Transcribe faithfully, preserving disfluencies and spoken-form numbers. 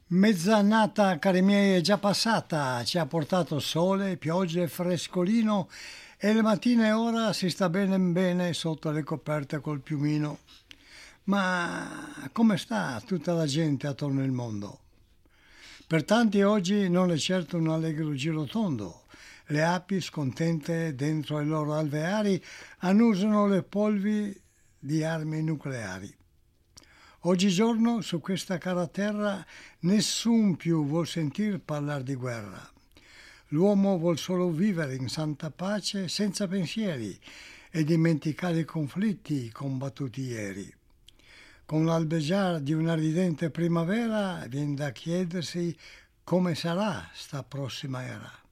Mezz'annata, cari miei, è già passata, ci ha portato sole, piogge, frescolino e le mattine ora si sta bene bene sotto le coperte col piumino. Ma come sta tutta la gente attorno al mondo? Per tanti oggi non è certo un allegro girotondo. Le api, scontente dentro ai loro alveari, annusano le polvi di armi nucleari. Oggigiorno su questa cara terra nessun più vuol sentir parlare di guerra. L'uomo vuol solo vivere in santa pace senza pensieri e dimenticare i conflitti combattuti ieri. Con l'albeggiare di una ridente primavera viene da chiedersi come sarà sta prossima era.